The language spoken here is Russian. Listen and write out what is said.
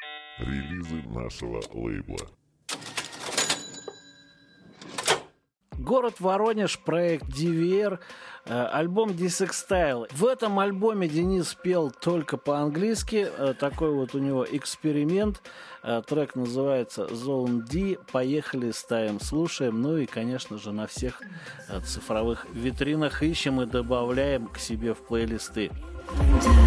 Релизы нашего лейбла. Город Воронеж, проект DVR, альбом Disextile. В этом альбоме Денис пел только по-английски. Такой вот у него эксперимент. Трек называется Zone D. Поехали, ставим, слушаем. Ну и, конечно же, на всех цифровых витринах ищем и добавляем к себе в плейлисты.